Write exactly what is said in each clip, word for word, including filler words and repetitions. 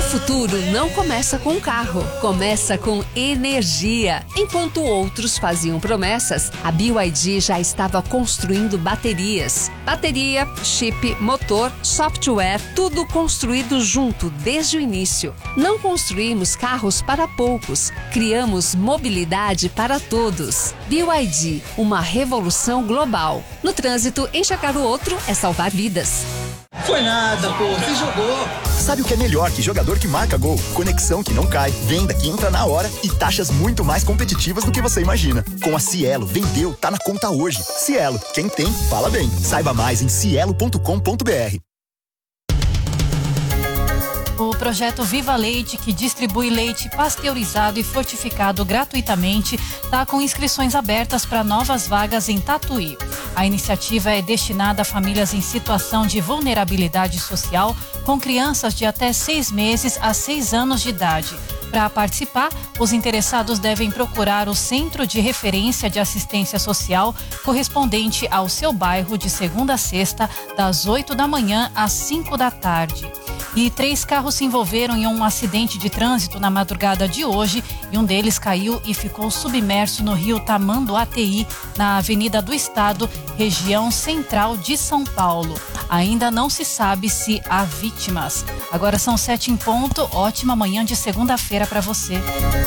futuro não começa com um carro, começa com energia. Enquanto outros faziam promessas, a B Y D já estava construindo baterias. Bateria, chip, motor, software, tudo construído junto desde o início. Não construímos carros para poucos, criamos mobilidade para todos. B Y D, uma revolução global. No trânsito, enxergar o outro é salvar vidas. Foi nada, pô, você jogou. Sabe o que é melhor que jogador que marca gol? Conexão que não cai, venda que entra na hora e taxas muito mais competitivas do que você imagina. Com a Cielo, vendeu, tá na conta hoje. Cielo, quem tem, fala bem. Saiba mais em cielo ponto com ponto br. O projeto Viva Leite, que distribui leite pasteurizado e fortificado gratuitamente, está com inscrições abertas para novas vagas em Tatuí. A iniciativa é destinada a famílias em situação de vulnerabilidade social, com crianças de até seis meses a seis anos de idade. Para participar, os interessados devem procurar o Centro de Referência de Assistência Social correspondente ao seu bairro de segunda a sexta, das oito da manhã às cinco da tarde. E três carros se envolveram em um acidente de trânsito na madrugada de hoje e um deles caiu e ficou submerso no rio Tamanduateí, na Avenida do Estado, região central de São Paulo. Ainda não se sabe se há vítimas. Agora são sete em ponto. Ótima manhã de segunda-feira para você.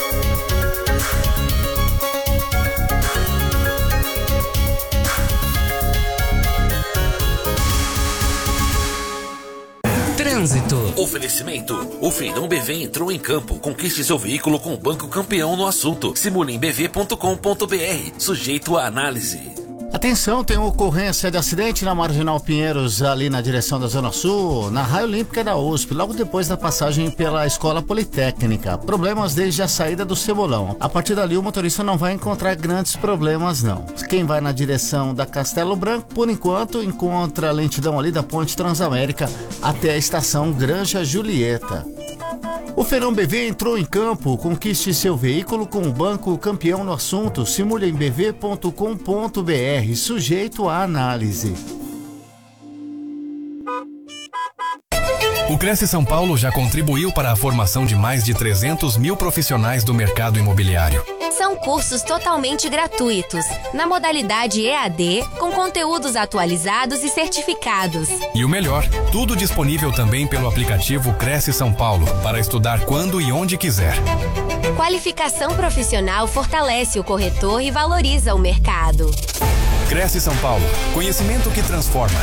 Trânsito. Oferecimento. O Feirão B V entrou em campo. Conquiste seu veículo com o Banco Campeão no assunto. Simule em b v ponto com ponto b r. Sujeito à análise. Atenção, tem uma ocorrência de acidente na Marginal Pinheiros, ali na direção da Zona Sul, na Raia Olímpica da U S P, logo depois da passagem pela Escola Politécnica. Problemas desde a saída do Cebolão. A partir dali, o motorista não vai encontrar grandes problemas, não. Quem vai na direção da Castelo Branco, por enquanto, encontra a lentidão ali da Ponte Transamérica até a estação Granja Julieta. O Feirão B V entrou em campo. Conquiste seu veículo com o Banco Campeão no assunto. Simule em b v ponto com ponto b r. Sujeito à análise. O Cresce São Paulo já contribuiu para a formação de mais de trezentos mil profissionais do mercado imobiliário. São cursos totalmente gratuitos, na modalidade E A D, com conteúdos atualizados e certificados. E o melhor, tudo disponível também pelo aplicativo Cresce São Paulo, para estudar quando e onde quiser. Qualificação profissional fortalece o corretor e valoriza o mercado. Cresce São Paulo, conhecimento que transforma.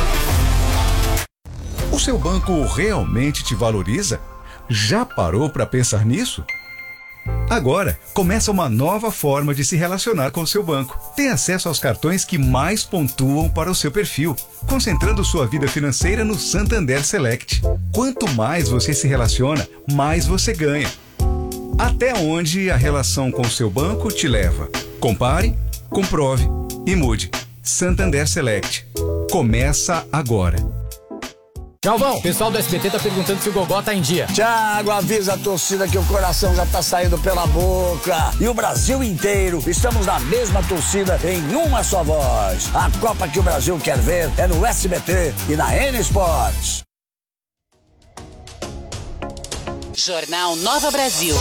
O seu banco realmente te valoriza? Já parou para pensar nisso? Agora, começa uma nova forma de se relacionar com o seu banco. Tem acesso aos cartões que mais pontuam para o seu perfil, concentrando sua vida financeira no Santander Select. Quanto mais você se relaciona, mais você ganha. Até onde a relação com o seu banco te leva? Compare, comprove e mude. Santander Select. Começa agora. Galvão, o pessoal do S B T tá perguntando se o Gogó tá em dia. Thiago, avisa a torcida que o coração já tá saindo pela boca. E o Brasil inteiro, estamos na mesma torcida em uma só voz. A Copa que o Brasil quer ver é no S B T e na N Sports. Jornal Nova Brasil.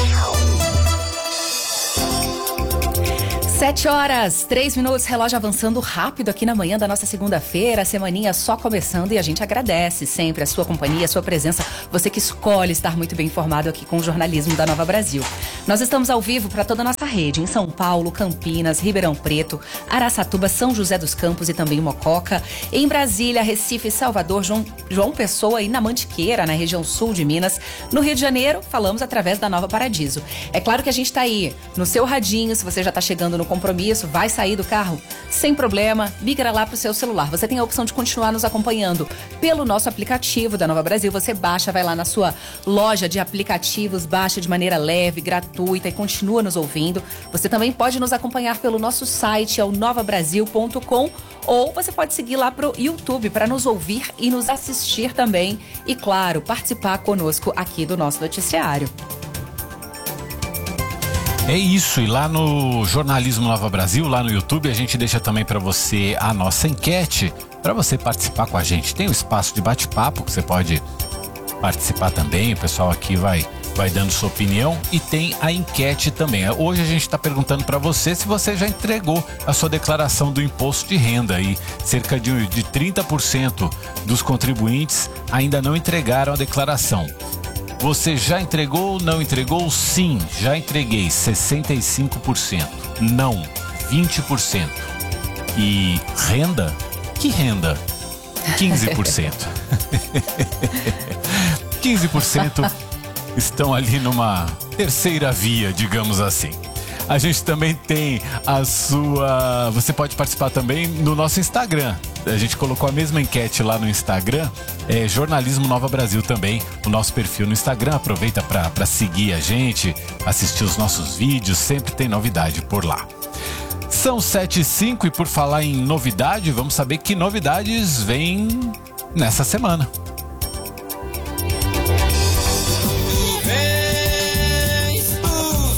Sete horas, três minutos, relógio avançando rápido aqui na manhã da nossa segunda-feira, a semaninha só começando e a gente agradece sempre a sua companhia, a sua presença, você que escolhe estar muito bem informado aqui com o jornalismo da Nova Brasil. Nós estamos ao vivo para toda a nossa rede, em São Paulo, Campinas, Ribeirão Preto, Araçatuba, São José dos Campos e também Mococa, em Brasília, Recife, Salvador, João, João Pessoa e na Mantiqueira, na região sul de Minas. No Rio de Janeiro, falamos através da Nova Paradiso. É claro que a gente está aí no seu radinho, se você já está chegando no compromisso, vai sair do carro, sem problema, migra lá pro seu celular. Você tem a opção de continuar nos acompanhando pelo nosso aplicativo da Nova Brasil. Você baixa, vai lá na sua loja de aplicativos, baixa de maneira leve, gratuita e continua nos ouvindo. Você também pode nos acompanhar pelo nosso site, é o nova brasil ponto com, ou você pode seguir lá pro YouTube para nos ouvir e nos assistir também. E claro, participar conosco aqui do nosso noticiário. É isso, e lá no Jornalismo Nova Brasil, lá no YouTube, a gente deixa também para você a nossa enquete, para você participar com a gente. Tem o espaço de bate-papo que você pode participar também, o pessoal aqui vai, vai dando sua opinião e tem a enquete também. Hoje a gente está perguntando para você se você já entregou a sua declaração do imposto de renda e cerca de, de trinta por cento dos contribuintes ainda não entregaram a declaração. Você já entregou ou não entregou? Sim, já entreguei, sessenta e cinco por cento. Não, vinte por cento. E renda? Que renda? quinze por cento. quinze por cento estão ali numa terceira via, digamos assim. A gente também tem a sua... Você pode participar também no nosso Instagram. A gente colocou a mesma enquete lá no Instagram. É Jornalismo Nova Brasil também, o nosso perfil no Instagram. Aproveita para seguir a gente, assistir os nossos vídeos. Sempre tem novidade por lá. São sete e cinco e por falar em novidade, vamos saber que novidades vêm nessa semana. Tu vens, tu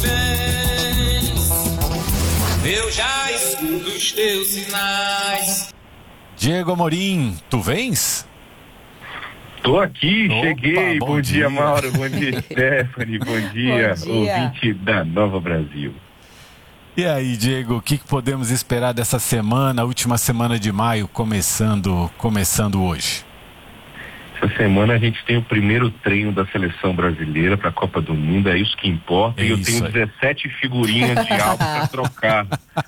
vens, eu já escuto os teus sinais. Diego Amorim, tu vens? Tô aqui, Opa, cheguei. bom Bom, dia, dia. Mauro. Bom dia, Stephanie. Bom dia, Bom dia. ouvinte da Nova Brasil. E aí, Diego, o que, que podemos esperar dessa semana, a última semana de maio, começando, começando hoje? Essa semana a gente tem o primeiro treino da seleção brasileira para a Copa do Mundo, é isso que importa. É e eu isso tenho aí. dezessete figurinhas de álbum para trocar.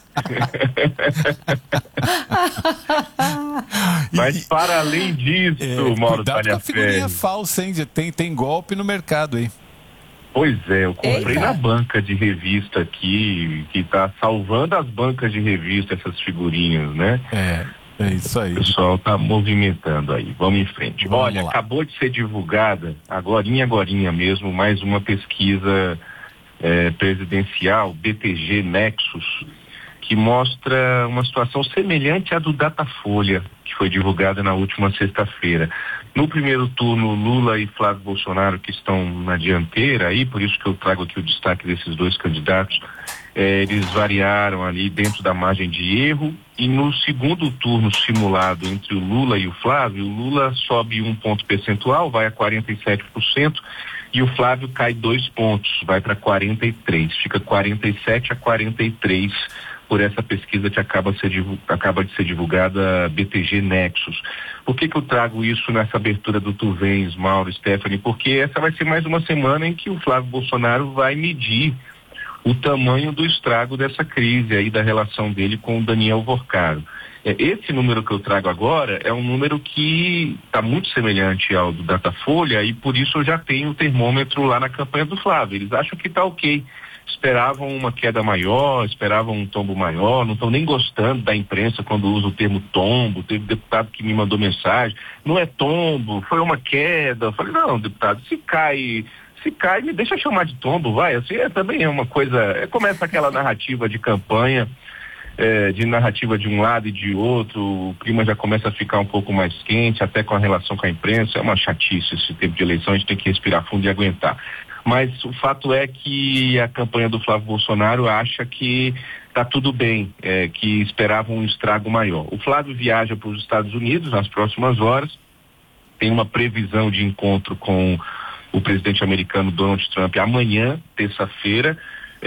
Mas para além disso, É, Mauro cuidado com a figurinha Talhaferri. falsa, hein? Tem, tem golpe no mercado aí. Pois é, eu comprei Eita. na banca de revista aqui, que tá salvando as bancas de revista, essas figurinhas, né? É, é isso aí. O pessoal tá movimentando aí. Vamos em frente. Vamos Olha, lá. acabou de ser divulgada, agorinha, agorinha mesmo, mais uma pesquisa eh, presidencial, B T G Nexus, que mostra uma situação semelhante à do Datafolha, que foi divulgada na última sexta-feira. No primeiro turno, Lula e Flávio Bolsonaro, que estão na dianteira aí, por isso que eu trago aqui o destaque desses dois candidatos, eh, eles variaram ali dentro da margem de erro, e no segundo turno simulado entre o Lula e o Flávio, o Lula sobe um ponto percentual, vai a quarenta e sete por cento, e o Flávio cai dois pontos, vai para quarenta e três por cento, fica quarenta e sete a quarenta e três por cento. Por essa pesquisa que acaba, ser, acaba de ser divulgada, B T G Nexus. Por que que eu trago isso nessa abertura do Tu Vens, Mauro, Stephanie? Porque essa vai ser mais uma semana em que o Flávio Bolsonaro vai medir o tamanho do estrago dessa crise aí, da relação dele com o Daniel Vorcaro. É, esse número que eu trago agora é um número que está muito semelhante ao do Datafolha, e por isso eu já tenho o termômetro lá na campanha do Flávio. Eles acham que está ok. Esperavam uma queda maior, esperavam um tombo maior, não estão nem gostando da imprensa quando usa o termo tombo. Teve deputado que me mandou mensagem, não é tombo, foi uma queda. Eu falei, não, deputado, se cai, se cai, me deixa chamar de tombo, vai. Assim, é, também é uma coisa, é, começa aquela narrativa de campanha, é, de narrativa de um lado e de outro, o clima já começa a ficar um pouco mais quente, até com a relação com a imprensa. É uma chatice esse tempo de eleição, a gente tem que respirar fundo e aguentar. Mas o fato é que a campanha do Flávio Bolsonaro acha que está tudo bem, é, que esperavam um estrago maior. O Flávio viaja para os Estados Unidos nas próximas horas, tem uma previsão de encontro com o presidente americano Donald Trump amanhã, terça-feira.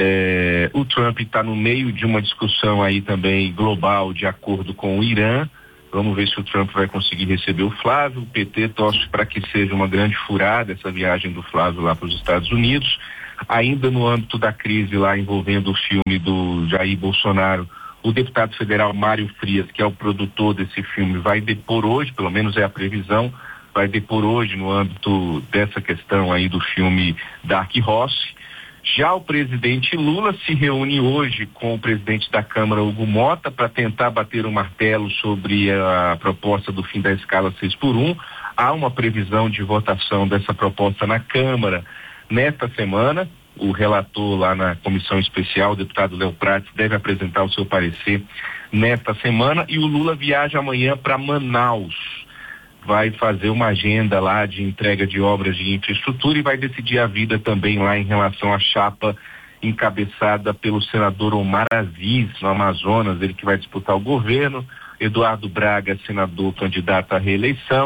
É, o Trump está no meio de uma discussão aí também global de acordo com o Irã. Vamos ver se o Trump vai conseguir receber o Flávio. O P T torce para que seja uma grande furada essa viagem do Flávio lá para os Estados Unidos. Ainda no âmbito da crise lá envolvendo o filme do Jair Bolsonaro, o deputado federal Mário Frias, que é o produtor desse filme, vai depor hoje, pelo menos é a previsão, vai depor hoje no âmbito dessa questão aí do filme Dark Horse. Já o presidente Lula se reúne hoje com o presidente da Câmara, Hugo Mota, para tentar bater o martelo sobre a proposta do fim da escala seis por um. Há uma previsão de votação dessa proposta na Câmara nesta semana. O relator lá na comissão especial, o deputado Léo Prates, deve apresentar o seu parecer nesta semana, e o Lula viaja amanhã para Manaus. Vai fazer uma agenda lá de entrega de obras de infraestrutura e vai decidir a vida também lá em relação à chapa encabeçada pelo senador Omar Aziz, no Amazonas, ele que vai disputar o governo. Eduardo Braga, senador candidato à reeleição,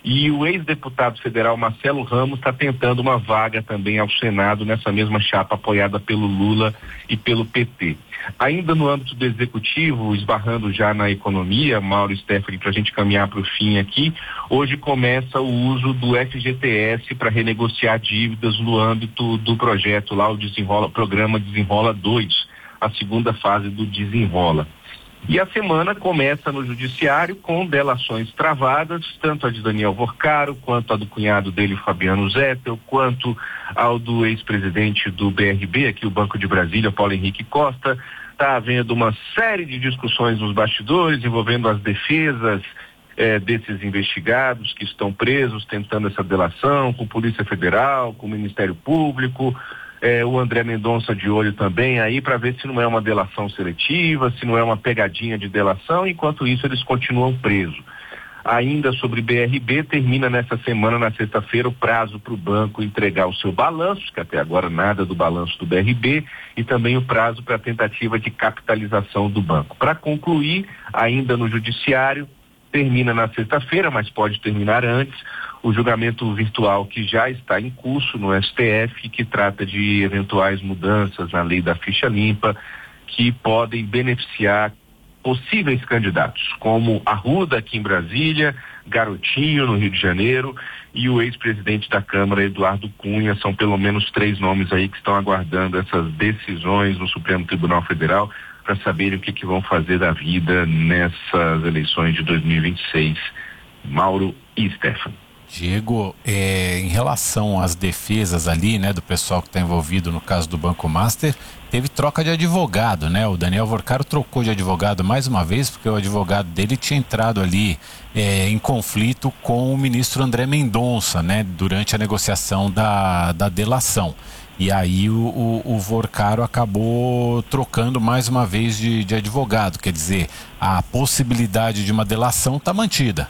E o ex-deputado federal Marcelo Ramos está tentando uma vaga também ao Senado nessa mesma chapa apoiada pelo Lula e pelo P T. Ainda no âmbito do executivo, esbarrando já na economia, Mauro e Stephanie, para a gente caminhar para o fim aqui, hoje começa o uso do F G T S para renegociar dívidas no âmbito do projeto lá, o Desenrola, programa Desenrola dois, a segunda fase do Desenrola. E a semana começa no judiciário com delações travadas, tanto a de Daniel Vorcaro, quanto a do cunhado dele, Fabiano Zettel, quanto ao do ex-presidente do B R B, aqui o Banco de Brasília, Paulo Henrique Costa. Está havendo uma série de discussões nos bastidores envolvendo as defesas eh, desses investigados que estão presos, tentando essa delação, com Polícia Federal, com o Ministério Público. É, o André Mendonça de olho também aí para ver se não é uma delação seletiva, se não é uma pegadinha de delação. Enquanto isso, eles continuam presos. Ainda sobre B R B, termina nessa semana, na sexta-feira, o prazo para o banco entregar o seu balanço, que até agora nada do balanço do B R B, e também o prazo para a tentativa de capitalização do banco. Para concluir, ainda no judiciário, termina na sexta-feira, mas pode terminar antes, o julgamento virtual que já está em curso no S T F, que trata de eventuais mudanças na lei da ficha limpa, que podem beneficiar possíveis candidatos, como Arruda aqui em Brasília, Garotinho no Rio de Janeiro e o ex-presidente da Câmara, Eduardo Cunha. São pelo menos três nomes aí que estão aguardando essas decisões no Supremo Tribunal Federal para saberem o que, que vão fazer da vida nessas eleições de dois mil e vinte e seis. Mauro e Stephanie. Diego, é, em relação às defesas ali, né, do pessoal que está envolvido no caso do Banco Master, teve troca de advogado, né? O Daniel Vorcaro trocou de advogado mais uma vez, porque o advogado dele tinha entrado ali é, em conflito com o ministro André Mendonça, né, durante a negociação da, da delação. E aí o, o, o Vorcaro acabou trocando mais uma vez de, de advogado, quer dizer, a possibilidade de uma delação está mantida.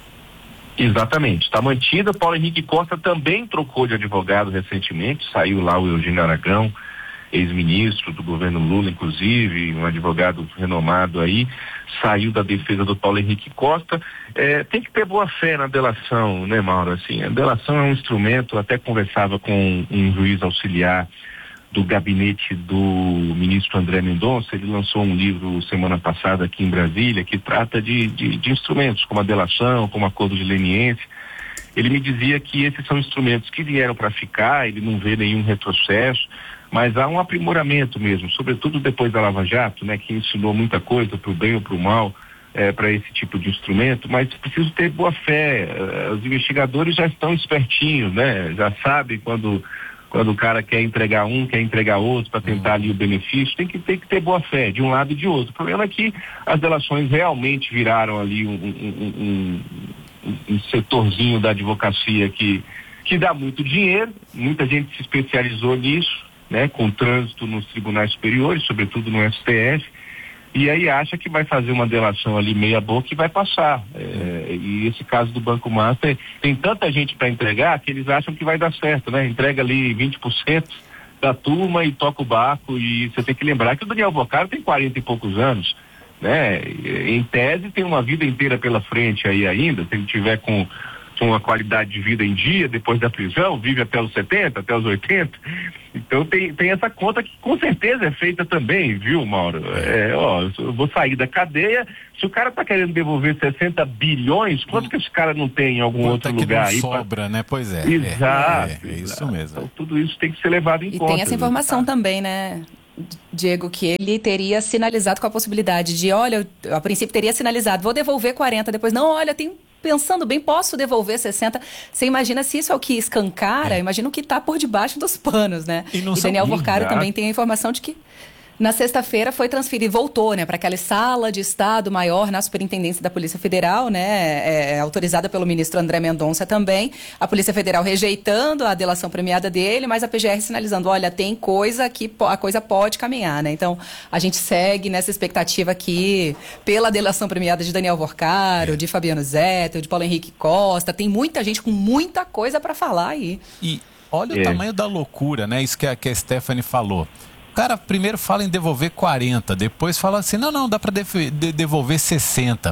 Exatamente, está mantida. Paulo Henrique Costa também trocou de advogado recentemente, saiu lá o Eugênio Aragão, ex-ministro do governo Lula, inclusive, um advogado renomado aí, saiu da defesa do Paulo Henrique Costa. É, tem que ter boa fé na delação, né, Mauro? Assim, a delação é um instrumento, até conversava com um juiz auxiliar do gabinete do ministro André Mendonça. Ele lançou um livro semana passada aqui em Brasília que trata de, de, de instrumentos como a delação, como acordo de leniência. Ele me dizia que esses são instrumentos que vieram para ficar, ele não vê nenhum retrocesso, mas há um aprimoramento mesmo, sobretudo depois da Lava Jato, né, que ensinou muita coisa para o bem ou para o mal, é, para esse tipo de instrumento, mas preciso ter boa fé. Os investigadores já estão espertinhos, né, já sabem quando quando o cara quer entregar um, quer entregar outro para tentar ali o benefício. Tem que, tem que ter boa fé de um lado e de outro. O problema é que as delações realmente viraram ali um, um, um, um setorzinho da advocacia que, que dá muito dinheiro. Muita gente se especializou nisso, né, com trânsito nos tribunais superiores, sobretudo no S T F, e aí acha que vai fazer uma delação ali meia boca e vai passar. É, e esse caso do Banco Master, tem tanta gente para entregar que eles acham que vai dar certo, né? Entrega ali vinte por cento da turma e toca o barco. E você tem que lembrar que o Daniel Vorcaro tem quarenta e poucos anos, né? Em tese tem uma vida inteira pela frente aí ainda, se ele tiver com uma qualidade de vida em dia, depois da prisão, vive até os setenta, até os oitenta. Então tem, tem essa conta que com certeza é feita também, viu, Mauro? É, ó, eu vou sair da cadeia, se o cara tá querendo devolver sessenta bilhões, quanto que esse cara não tem em algum Quanto outro é que lugar não aí? sobra, pra... né? Pois é. Exato. É, é, é isso mesmo. Então, tudo isso tem que ser levado em e conta. E tem essa informação tá? também, né, Diego, que ele teria sinalizado com a possibilidade de, olha, eu, a princípio teria sinalizado, vou devolver quarenta, depois, não, olha, tem... pensando bem, posso devolver sessenta. Você imagina se isso é o que escancara, é. imagina o que está por debaixo dos panos, né? E, e Daniel Vorcaro também tem a informação de que na sexta-feira foi transferido, voltou, né, para aquela sala de Estado maior na Superintendência da Polícia Federal, né, é, é, autorizada pelo ministro André Mendonça também. A Polícia Federal rejeitando a delação premiada dele, mas a P G R sinalizando, olha, tem coisa que a coisa pode caminhar, né? Então, a gente segue nessa expectativa aqui pela delação premiada de Daniel Vorcaro, é. de Fabiano Zettel, de Paulo Henrique Costa. Tem muita gente com muita coisa para falar aí. E olha é. o tamanho da loucura, né? Isso que a, que a Stephanie falou. O cara primeiro fala em devolver quarenta, depois fala assim, não, não, dá para de- devolver sessenta.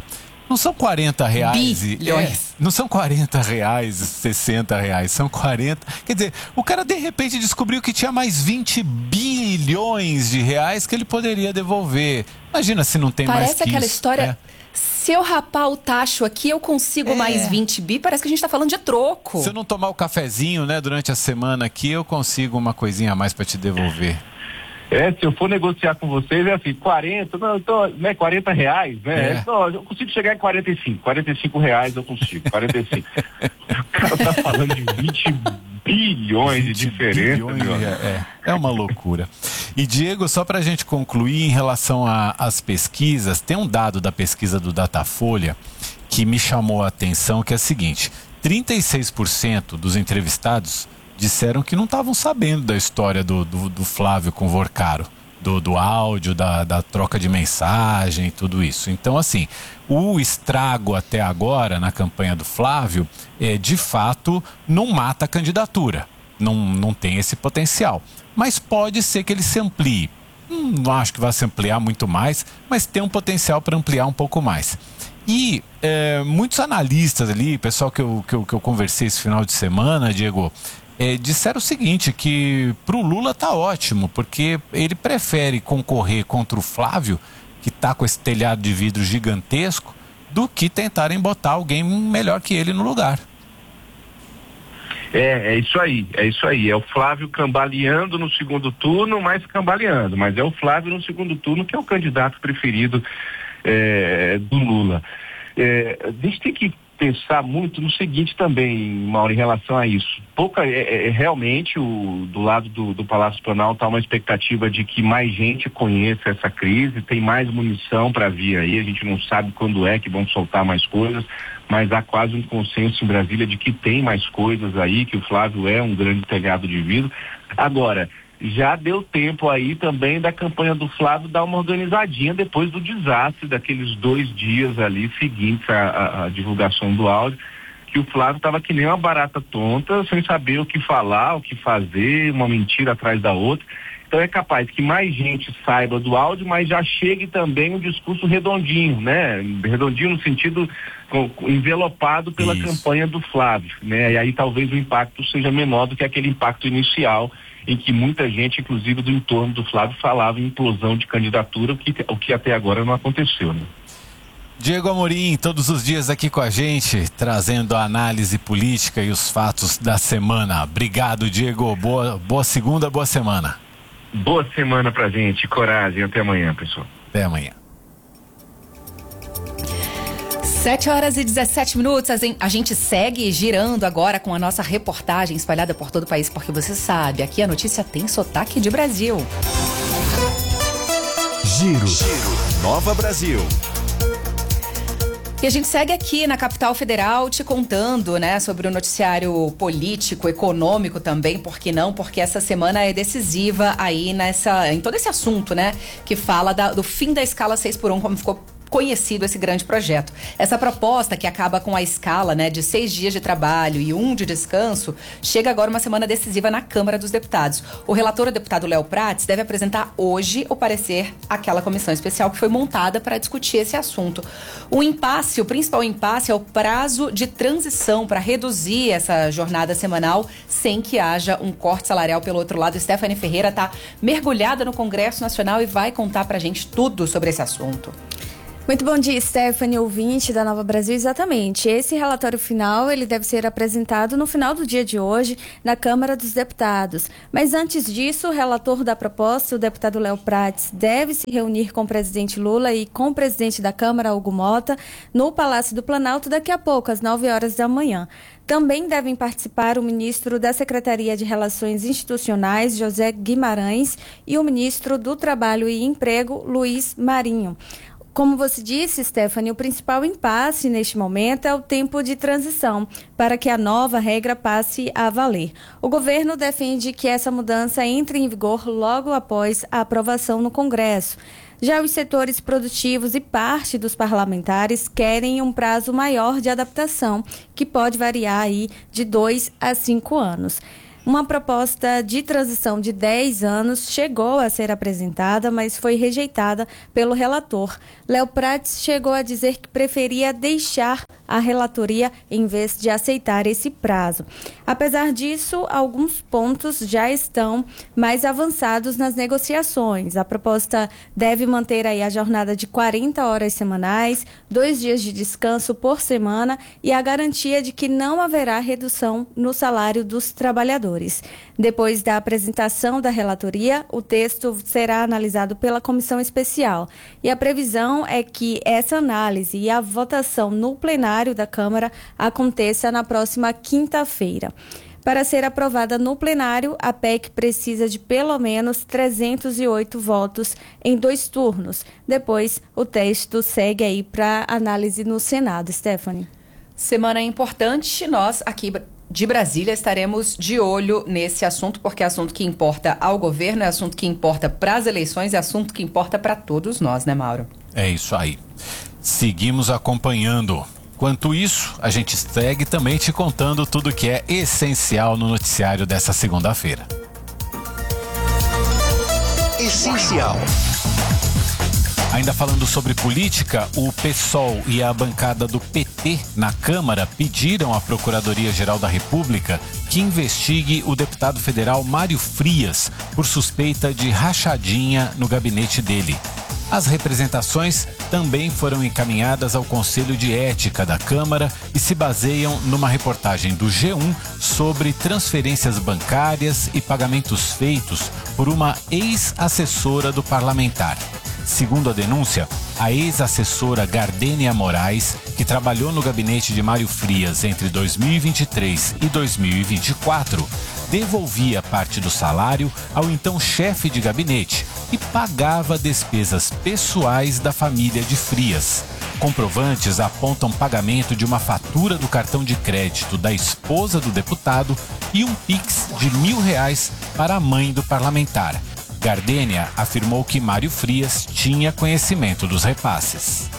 Não são quarenta reais e... Bilhões. É, não são quarenta reais, sessenta reais, são quarenta... Quer dizer, o cara de repente descobriu que tinha mais vinte bilhões de reais que ele poderia devolver. Imagina se não tem Parece mais que aquela isso. história... É. Se eu rapar o tacho aqui, eu consigo É. mais vinte bi. Parece que a gente tá falando de troco. Se eu não tomar o cafezinho, né, durante a semana aqui, eu consigo uma coisinha a mais para te devolver. É, se eu for negociar com vocês, é assim, quarenta, não, então, né, quarenta reais, né? É. Então, eu consigo chegar em quarenta e cinco. quarenta e cinco reais eu consigo, quarenta e cinco. O cara tá falando de vinte bilhões de diferença, bilhões, meu. é, é uma loucura. E Diego, só para a gente concluir em relação às pesquisas, tem um dado da pesquisa do Datafolha que me chamou a atenção, que é o seguinte: trinta e seis por cento dos entrevistados disseram que não estavam sabendo da história do, do, do Flávio com o Vorcaro, do, do áudio, da, da troca de mensagem, tudo isso. Então, assim, o estrago até agora na campanha do Flávio, é, de fato, não mata a candidatura. Não, não tem esse potencial. Mas pode ser que ele se amplie. Hum, não acho que vai se ampliar muito mais, mas tem um potencial para ampliar um pouco mais. E é, muitos analistas ali, pessoal que eu, que, eu, que eu conversei esse final de semana, Diego, é, disseram o seguinte, que para o Lula tá ótimo, porque ele prefere concorrer contra o Flávio, que tá com esse telhado de vidro gigantesco, do que tentarem botar alguém melhor que ele no lugar. É, é isso aí, é isso aí. É o Flávio cambaleando no segundo turno, mas cambaleando. Mas é o Flávio no segundo turno que é o candidato preferido é, do Lula. É, a gente tem que pensar muito no seguinte também, Mauro, em relação a isso. Pouca, é, é, realmente, o, do lado do, do Palácio Planalto há uma expectativa de que mais gente conheça essa crise, tem mais munição para vir aí, a gente não sabe quando é que vão soltar mais coisas, mas há quase um consenso em Brasília de que tem mais coisas aí, que o Flávio é um grande telhado de vidro. Agora, já deu tempo aí também da campanha do Flávio dar uma organizadinha depois do desastre daqueles dois dias ali seguintes à, à, à divulgação do áudio, que o Flávio estava que nem uma barata tonta, sem saber o que falar, o que fazer, uma mentira atrás da outra. Então é capaz que mais gente saiba do áudio, mas já chegue também um discurso redondinho, né? Redondinho no sentido com, envelopado pela Isso. campanha do Flávio, né? E aí talvez o impacto seja menor do que aquele impacto inicial, em que muita gente, inclusive do entorno do Flávio, falava em implosão de candidatura, o que, o que até agora não aconteceu, né? Diego Amorim, todos os dias aqui com a gente, trazendo a análise política e os fatos da semana. Obrigado, Diego. Boa, boa segunda, boa semana. Boa semana pra gente, coragem, até amanhã, pessoal. Até amanhã. sete horas e dezessete minutos, a gente segue girando agora com a nossa reportagem espalhada por todo o país, porque você sabe, aqui a notícia tem sotaque de Brasil. Giro, Giro, Nova Brasil. E a gente segue aqui na capital federal te contando, né, sobre o noticiário político, econômico também, por que não? Porque essa semana é decisiva aí nessa, em todo esse assunto, né, que fala da, do fim da escala seis por um, como ficou conhecido esse grande projeto. Essa proposta, que acaba com a escala, né, de seis dias de trabalho e um de descanso, chega agora uma semana decisiva na Câmara dos Deputados. O relator, o deputado Léo Prates, deve apresentar hoje o parecer àquela comissão especial que foi montada para discutir esse assunto. O impasse, o principal impasse é o prazo de transição para reduzir essa jornada semanal sem que haja um corte salarial pelo outro lado. Stephanie Ferreira está mergulhada no Congresso Nacional e vai contar para a gente tudo sobre esse assunto. Muito bom dia, Stephanie, ouvinte da Nova Brasil. Exatamente. Esse relatório final, ele deve ser apresentado no final do dia de hoje na Câmara dos Deputados. Mas antes disso, o relator da proposta, o deputado Léo Prates, deve se reunir com o presidente Lula e com o presidente da Câmara, Hugo Mota, no Palácio do Planalto daqui a pouco, às nove horas da manhã. Também devem participar o ministro da Secretaria de Relações Institucionais, José Guimarães, e o ministro do Trabalho e Emprego, Luiz Marinho. Como você disse, Stephanie, o principal impasse neste momento é o tempo de transição para que a nova regra passe a valer. O governo defende que essa mudança entre em vigor logo após a aprovação no Congresso. Já os setores produtivos e parte dos parlamentares querem um prazo maior de adaptação, que pode variar aí de dois a cinco anos. Uma proposta de transição de dez anos chegou a ser apresentada, mas foi rejeitada pelo relator. Léo Prates chegou a dizer que preferia deixar a relatoria em vez de aceitar esse prazo. Apesar disso, alguns pontos já estão mais avançados nas negociações. A proposta deve manter aí a jornada de quarenta horas semanais, dois dias de descanso por semana e a garantia de que não haverá redução no salário dos trabalhadores. Depois da apresentação da relatoria, o texto será analisado pela comissão especial e a previsão é que essa análise e a votação no plenário da Câmara aconteça na próxima quinta-feira. Para ser aprovada no plenário, a P E C precisa de pelo menos trezentos e oito votos em dois turnos. Depois, o texto segue aí para análise no Senado. Stephanie. Semana importante, nós aqui de Brasília estaremos de olho nesse assunto, porque é assunto que importa ao governo, é assunto que importa para as eleições, é assunto que importa para todos nós, né, Mauro? É isso aí. Seguimos acompanhando. Enquanto isso, a gente segue também te contando tudo que é essencial no noticiário dessa segunda-feira. Essencial. Ainda falando sobre política, o PSOL e a bancada do P T na Câmara pediram à Procuradoria-Geral da República que investigue o deputado federal Mário Frias por suspeita de rachadinha no gabinete dele. As representações também foram encaminhadas ao Conselho de Ética da Câmara e se baseiam numa reportagem do G um sobre transferências bancárias e pagamentos feitos por uma ex-assessora do parlamentar. Segundo a denúncia, a ex-assessora Gardênia Moraes, que trabalhou no gabinete de Mário Frias entre dois mil e vinte e três e dois mil e vinte e quatro, devolvia parte do salário ao então chefe de gabinete e pagava despesas pessoais da família de Frias. Comprovantes apontam pagamento de uma fatura do cartão de crédito da esposa do deputado e um Pix de mil reais para a mãe do parlamentar. Gardênia afirmou que Mário Frias tinha conhecimento dos repasses.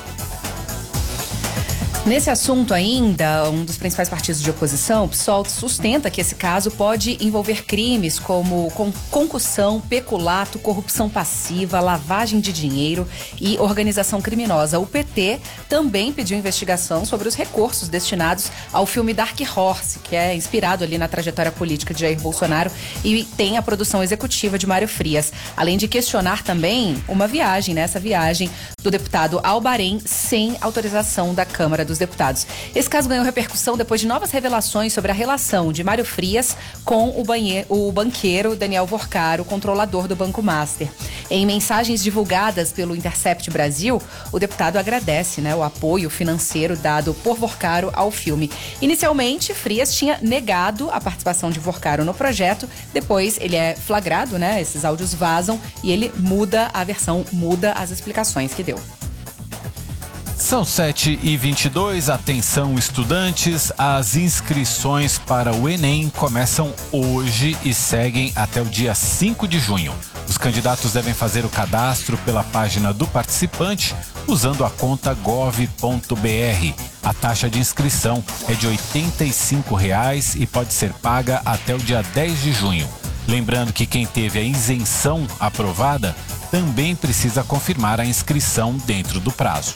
Nesse assunto ainda, um dos principais partidos de oposição, o PSOL, sustenta que esse caso pode envolver crimes como concussão, peculato, corrupção passiva, lavagem de dinheiro e organização criminosa. O P T também pediu investigação sobre os recursos destinados ao filme Dark Horse, que é inspirado ali na trajetória política de Jair Bolsonaro e tem a produção executiva de Mário Frias, além de questionar também uma viagem, né, essa viagem do deputado ao Bahrein sem autorização da Câmara dos Deputados. Esse caso ganhou repercussão depois de novas revelações sobre a relação de Mário Frias com o, banhe... o banqueiro Daniel Vorcaro, controlador do Banco Master. Em mensagens divulgadas pelo Intercept Brasil, o deputado agradece, né, o apoio financeiro dado por Vorcaro ao filme. Inicialmente, Frias tinha negado a participação de Vorcaro no projeto, depois ele é flagrado, né, esses áudios vazam e ele muda a versão, muda as explicações que deu. São sete e vinte e dois, atenção estudantes, as inscrições para o Enem começam hoje e seguem até o dia cinco de junho. Os candidatos devem fazer o cadastro pela página do participante usando a conta gov ponto br. A taxa de inscrição é de oitenta e cinco reais e pode ser paga até o dia dez de junho. Lembrando que quem teve a isenção aprovada também precisa confirmar a inscrição dentro do prazo.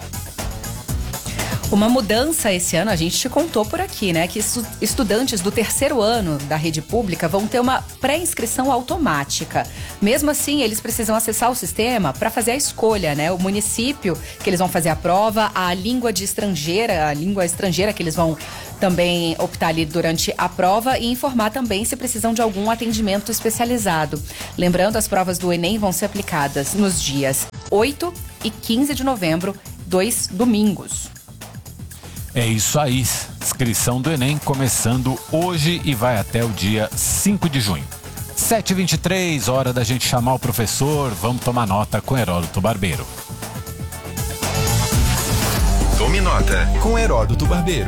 Uma mudança esse ano, a gente te contou por aqui, né? Que estudantes do terceiro ano da rede pública vão ter uma pré-inscrição automática. Mesmo assim, eles precisam acessar o sistema para fazer a escolha, né? O município que eles vão fazer a prova, a língua de estrangeira, a língua estrangeira que eles vão também optar ali durante a prova e informar também se precisam de algum atendimento especializado. Lembrando, as provas do Enem vão ser aplicadas nos dias oito e quinze de novembro, dois domingos. É isso aí, inscrição do Enem começando hoje e vai até o dia cinco de junho. sete e vinte e três, hora da gente chamar o professor, vamos tomar nota com Heródoto Barbeiro. Tome nota com Heródoto Barbeiro.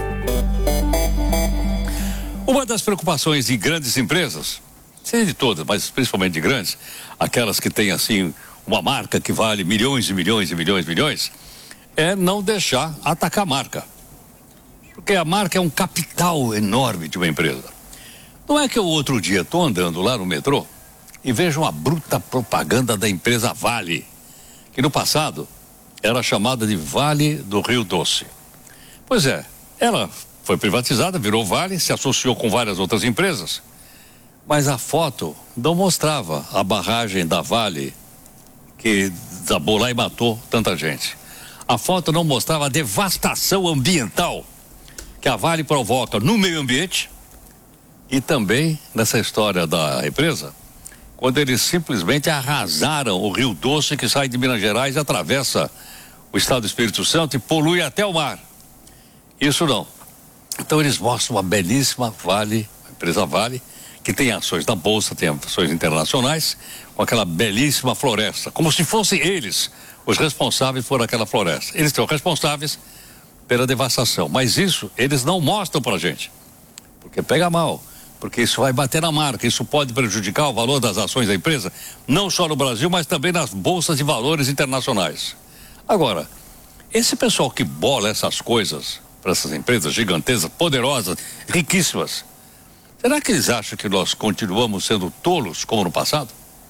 Uma das preocupações de grandes empresas, seja de todas, mas principalmente de grandes, aquelas que têm assim uma marca que vale milhões e milhões e milhões e milhões, é não deixar atacar a marca. Porque a marca é um capital enorme de uma empresa. Não é que eu outro dia estou andando lá no metrô e vejo uma bruta propaganda da empresa Vale, que no passado era chamada de Vale do Rio Doce. Pois é, ela foi privatizada, virou Vale, se associou com várias outras empresas, mas a foto não mostrava a barragem da Vale que desabou lá e matou tanta gente. A foto não mostrava a devastação ambiental que a Vale provoca no meio ambiente e também nessa história da empresa, quando eles simplesmente arrasaram o Rio Doce que sai de Minas Gerais, atravessa o estado do Espírito Santo e polui até o mar. Isso não. Então eles mostram uma belíssima Vale, a empresa Vale, que tem ações da Bolsa, tem ações internacionais, com aquela belíssima floresta, como se fossem eles os responsáveis por aquela floresta. Eles são responsáveis pela devastação, mas isso eles não mostram pra gente, porque pega mal, porque isso vai bater na marca, isso pode prejudicar o valor das ações da empresa, não só no Brasil, mas também nas bolsas de valores internacionais. Agora, esse pessoal que bola essas coisas para essas empresas gigantescas, poderosas, riquíssimas, será que eles acham que nós continuamos sendo tolos como no passado?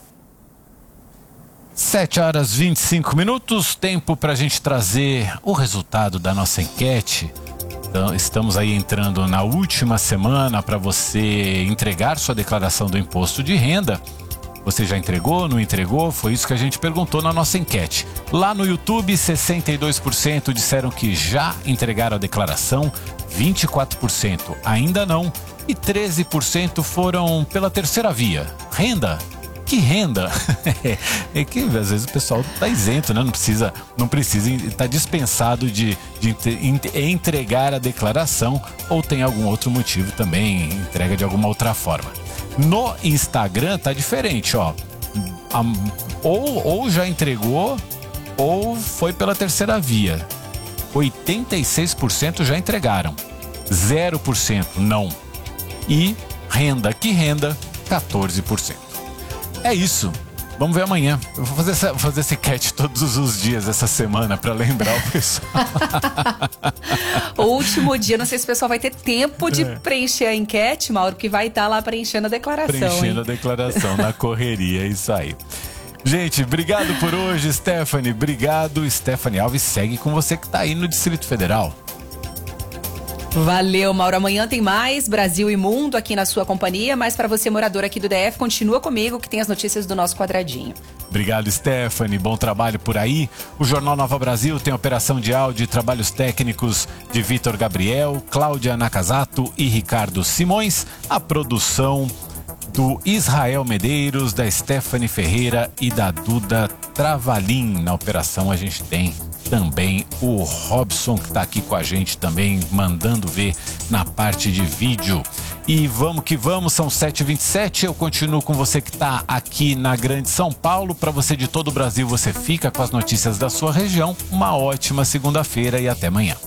sete horas e vinte e cinco minutos, tempo para a gente trazer o resultado da nossa enquete. Então, estamos aí entrando na última semana para você entregar sua declaração do imposto de renda. Você já entregou, não entregou? Foi isso que a gente perguntou na nossa enquete. Lá no YouTube, sessenta e dois por cento disseram que já entregaram a declaração, vinte e quatro por cento ainda não e treze por cento foram pela terceira via. Renda? Que renda? É que às vezes o pessoal está isento, né? Não precisa, não precisa, está dispensado de, de entregar a declaração ou tem algum outro motivo também, entrega de alguma outra forma. No Instagram tá diferente, ó. Ou, ou já entregou ou foi pela terceira via. oitenta e seis por cento já entregaram, zero por cento não. E renda, que renda? quatorze por cento. É isso. Vamos ver amanhã. Eu vou fazer essa, fazer esse enquete todos os dias essa semana para lembrar o pessoal. O último dia, não sei se o pessoal vai ter tempo de é. preencher a enquete, Mauro, que vai estar lá preenchendo a declaração. Preenchendo hein? a declaração na correria, é isso aí. Gente, obrigado por hoje, Stephanie. Obrigado, Stephanie Alves. Segue com você que tá aí no Distrito Federal. Valeu, Mauro. Amanhã tem mais Brasil e Mundo aqui na sua companhia, mas para você, morador aqui do D F, continua comigo que tem as notícias do nosso quadradinho. Obrigado, Stephanie. Bom trabalho por aí. O Jornal Nova Brasil tem operação de áudio e trabalhos técnicos de Vitor Gabriel, Cláudia Nakazato e Ricardo Simões. A produção do Israel Medeiros, da Stephanie Ferreira e da Duda Travalim. Na operação a gente tem também o Robson, que está aqui com a gente também, mandando ver na parte de vídeo. E vamos que vamos, são sete e vinte e sete. Eu continuo com você que está aqui na Grande São Paulo. Para você de todo o Brasil, você fica com as notícias da sua região. Uma ótima segunda-feira e até amanhã.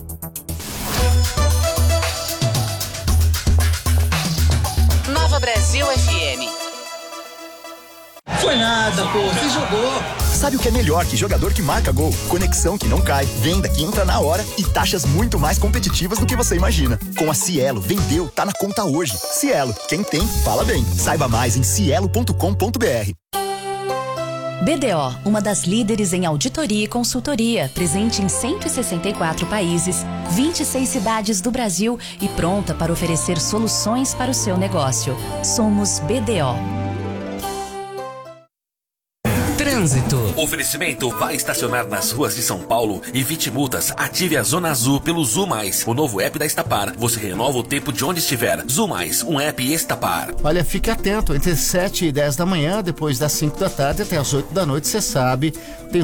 Nova Brasil F M. Foi nada, pô, você jogou. Sabe o que é melhor que jogador que marca gol? Conexão que não cai, venda que entra na hora e taxas muito mais competitivas do que você imagina. Com a Cielo, vendeu, tá na conta hoje. Cielo, quem tem, fala bem. Saiba mais em cielo ponto com ponto br. B D O, uma das líderes em auditoria e consultoria, presente em cento e sessenta e quatro países, vinte e seis cidades do Brasil e pronta para oferecer soluções para o seu negócio. Somos B D O. Trânsito. Oferecimento: vai estacionar nas ruas de São Paulo, evite multas, ative a Zona Azul pelo Zu Mais, o novo app da Estapar. Você renova o tempo de onde estiver. Zu Mais, um app Estapar. Olha, fique atento, entre sete e dez da manhã, depois das cinco da tarde até as oito da noite, você sabe, tem